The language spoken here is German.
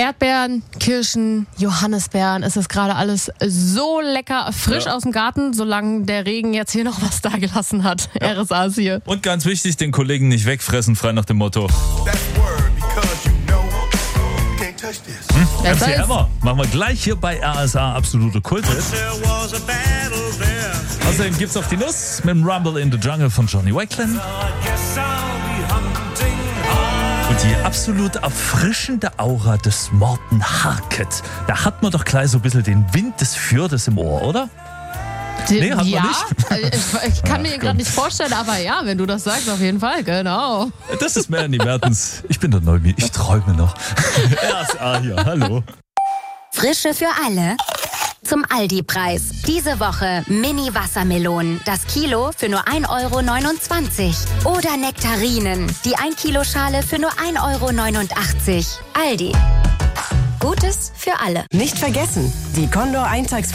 Erdbeeren, Kirschen, Johannisbeeren. Es ist gerade alles so lecker, frisch aus dem Garten, solange der Regen jetzt hier noch was da gelassen hat. Ja. RSA ist hier. Und ganz wichtig, den Kollegen nicht wegfressen, frei nach dem Motto. MC Hammer machen wir gleich hier bei RSA absolute Kulte. Außerdem gibt's auch die Nuss mit dem Rumble in the Jungle von Johnny Wakelin. Und die absolut erfrischende Aura des Morten Harket. Da hat man doch gleich so ein bisschen den Wind des Fjordes im Ohr, oder? Nee, hat man nicht. Ich kann mir gerade nicht vorstellen, aber ja, wenn du das sagst, auf jeden Fall, genau. Das ist Melanie Mertens. Ich bin der Neumi, ich träume noch. RSA hier, hallo. Frische für alle. Zum Aldi-Preis. Diese Woche Mini-Wassermelonen. Das Kilo für nur 1,29 €. Oder Nektarinen. Die 1-Kilo-Schale für nur 1,89 €. Aldi. Gutes für alle. Nicht vergessen, die Condor Eintags